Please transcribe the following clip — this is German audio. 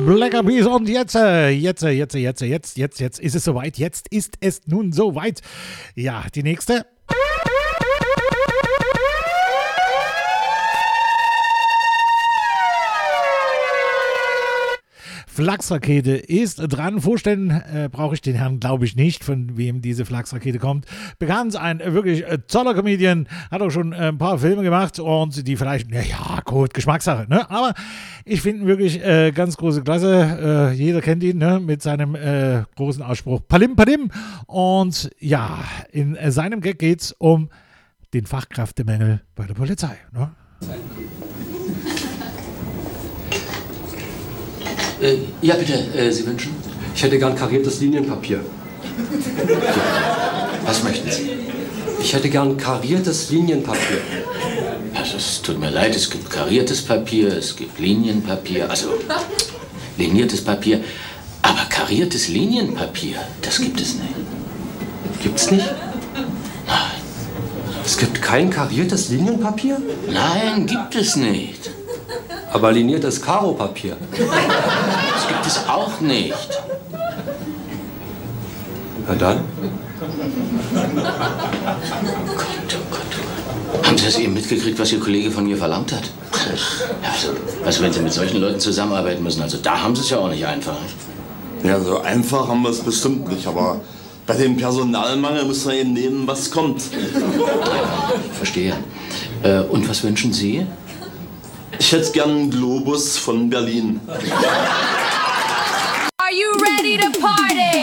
Black Eyed Peas und jetzt ist es soweit. Jetzt ist es nun soweit. Ja, die nächste. Flachsrakete ist dran. Vorstellen brauche ich den Herrn, glaube ich, nicht, von wem diese Flachsrakete kommt. Bekannt, ein wirklich toller Comedian, hat auch schon ein paar Filme gemacht und die vielleicht, naja, gut, Geschmackssache, ne? Aber ich finde ihn wirklich ganz große Klasse. Jeder kennt ihn, ne? Mit seinem großen Ausspruch Palim Palim. Und ja, in seinem Gag geht es um den Fachkräftemangel bei der Polizei, ne? Ja, bitte, Sie wünschen? Ich hätte gern kariertes Linienpapier. Was möchten Sie? Ich hätte gern kariertes Linienpapier. Also, es tut mir leid, es gibt kariertes Papier, es gibt Linienpapier, also liniertes Papier. Aber kariertes Linienpapier, das gibt es nicht. Gibt's nicht? Nein. Es gibt kein kariertes Linienpapier? Nein, gibt es nicht. Aber liniertes Karopapier? Das gibt es auch nicht. Na dann? Gott, oh Gott. Haben Sie das eben mitgekriegt, was Ihr Kollege von mir verlangt hat? Ja, also wenn Sie mit solchen Leuten zusammenarbeiten müssen, also da haben Sie es ja auch nicht einfach. Ja, so einfach haben wir es bestimmt nicht, aber bei dem Personalmangel müssen wir eben nehmen, was kommt. Ich verstehe. Und was wünschen Sie? Ich hätte gern einen Globus von Berlin. Are you ready to party?